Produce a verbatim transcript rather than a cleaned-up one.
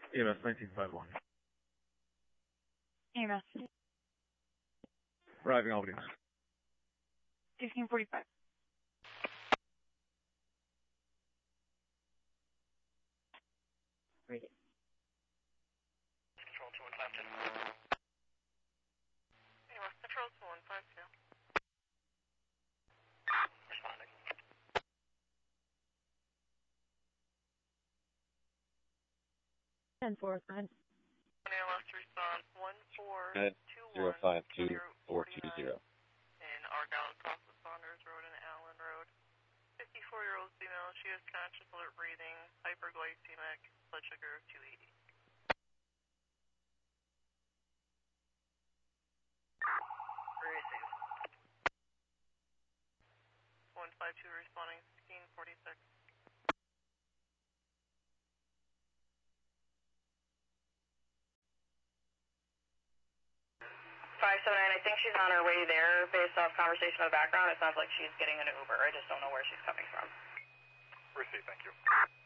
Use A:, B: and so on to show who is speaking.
A: E M S nineteen five one.
B: E M S.
A: Arriving Albany.
B: sixteen forty-five. Read it.
C: Control two one five two. E M S Control two one five two. Responding.
B: ten four, friend.
C: E M S response one four two one
D: zero five two four two zero.
C: In Argyle Cross the Saunders Road and Allen Road. fifty-four-year-old female, she has conscious alert breathing, hyperglycemic, blood sugar of two eighty. Receive. one five two responding, sixteen forty-six. five seven nine, I think she's on her way there based off conversation in the background. It sounds like she's getting an Uber. I just don't know where she's coming from. Receive, thank you.